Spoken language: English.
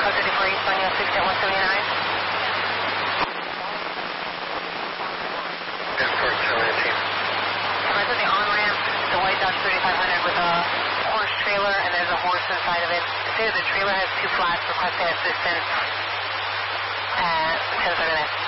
34 eastbound, US 6 at 179. Airport 718. Right at the on-ramp, the white Dodge 3500 with a horse trailer, and there's a horse inside of it. The trailer has 2 flats, requesting assistance at 1039.